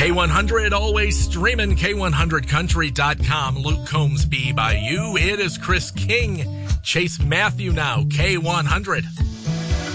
K100, always streaming, K100country.com. Luke Combs, Be By You. It is Chris King. Chase Matthew now, K100.